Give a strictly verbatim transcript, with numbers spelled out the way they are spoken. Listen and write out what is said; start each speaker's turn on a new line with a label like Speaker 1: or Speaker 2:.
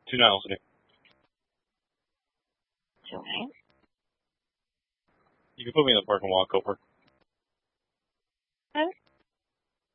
Speaker 1: Two Niles, Nick.
Speaker 2: Alright.
Speaker 1: You can put me in the parking lot, Cooper.
Speaker 2: Okay.